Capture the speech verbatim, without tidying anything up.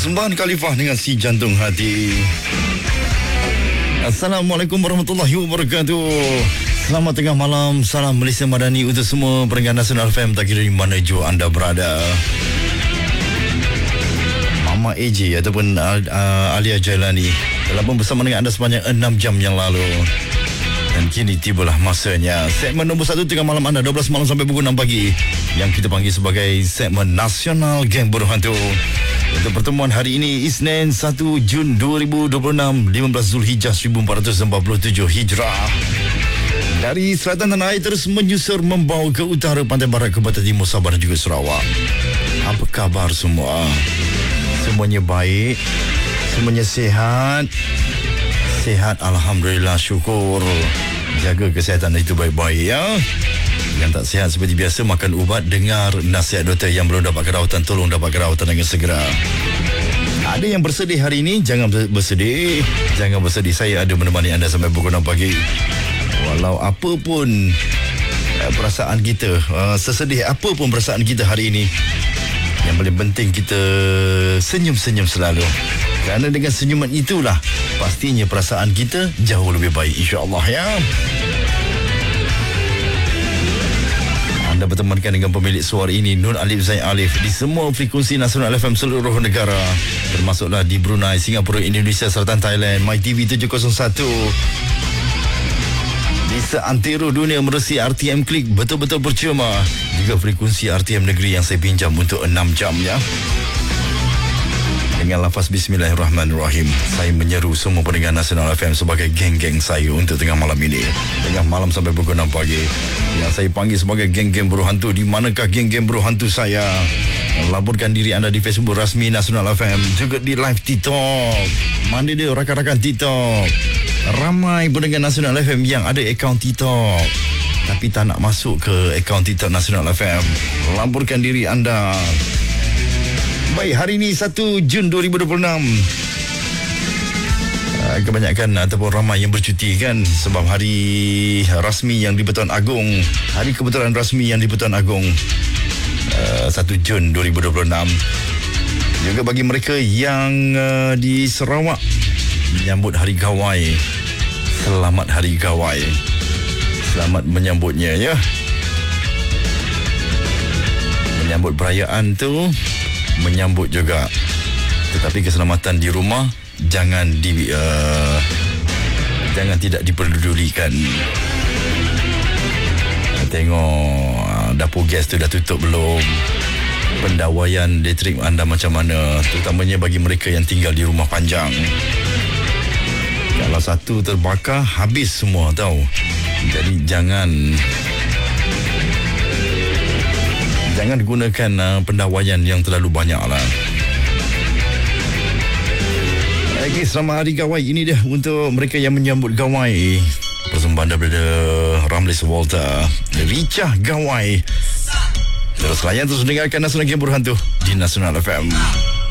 Persembahan Khalifah dengan Si Jantung Hati. Assalamualaikum warahmatullahi wabarakatuh. Selamat tengah malam. Salam Malaysia Madani untuk semua pendengar Nasional F M, tak kira di mana jua anda berada. Mama A J ataupun uh, Alia Jailani telah pun bersama dengan anda sepanjang enam jam yang lalu. Dan kini tibalah masanya segmen nombor satu tengah malam anda, dua belas malam sampai pukul enam pagi, yang kita panggil sebagai segmen Nasional Geng Buruh Hantu. Untuk pertemuan hari ini, Isnin satu Jun dua ribu dua puluh enam, lima belas Zulhijjah seribu empat ratus empat puluh tujuh Hijrah. Dari selatan tanah air terus menyusur membawa ke utara pantai barat ke barat timur Sabah dan juga Sarawak. Apa khabar semua? Semuanya baik? Semuanya sihat? Sihat, Alhamdulillah, syukur. Jaga kesihatan itu baik-baik ya. Yang tak sihat seperti biasa, makan ubat, dengar nasihat doktor. Yang belum dapatkan rawatan, tolong dapatkan rawatan dengan segera. Ada yang bersedih hari ini, jangan bersedih. Jangan bersedih, saya ada menemani anda sampai pukul enam pagi. Walau apa pun uh, perasaan kita, uh, sesedih apa pun perasaan kita hari ini, yang paling penting kita senyum-senyum selalu. Kerana dengan senyuman itulah pastinya perasaan kita jauh lebih baik, insya-Allah ya. Anda bertemankan dengan pemilik suara ini, Nur Alif Zain Alif, di semua frekuensi Nasional F M seluruh negara, termasuklah di Brunei, Singapura, Indonesia serta Thailand. My T V tujuh kosong satu. Di seantero dunia menerusi R T M Klik betul-betul percuma. Juga frekuensi R T M Negeri yang saya pinjam untuk enam jam ya. Dengan lafaz Bismillahirrahmanirrahim, saya menyeru semua pendengar Nasional F M sebagai geng-geng saya untuk tengah malam ini, tengah malam sampai pukul enam pagi, yang saya panggil sebagai geng-geng buruh hantu. Di manakah geng-geng buruh hantu saya? Laporkan diri anda di Facebook rasmi Nasional F M, juga di live TikTok. Mana dia rakan-rakan TikTok? Ramai pendengar Nasional F M yang ada akaun TikTok tapi tak nak masuk ke akaun TikTok Nasional F M. Laporkan diri anda. Baik, hari ini satu Jun dua ribu dua puluh enam. Uh, kebanyakan ataupun ramai yang bercuti kan, sebab hari rasmi yang di Pertuan Agong, hari kebetulan rasmi yang di Pertuan Agong, uh, satu Jun dua ribu dua puluh enam. Juga bagi mereka yang uh, di Sarawak menyambut Hari Gawai, selamat Hari Gawai. Selamat menyambutnya ya. Menyambut perayaan tu, menyambut juga, tetapi keselamatan di rumah jangan di uh, jangan tidak diperdulikan. Tengok uh, dapur gas tu dah tutup belum, pendawaian elektrik anda macam mana, terutamanya bagi mereka yang tinggal di rumah panjang. Kalau satu terbakar, habis semua tahu. Jadi jangan Jangan gunakan uh, pendawaian yang terlalu banyak lah. Okey, selamat Hari Gawai. Ini dia untuk mereka yang menyambut Gawai. Persembahan daripada Ramlis Walter, Ricah Gawai. Terus layan, terus dengarkan Nasional Geng Buruh Hantu di Nasional F M.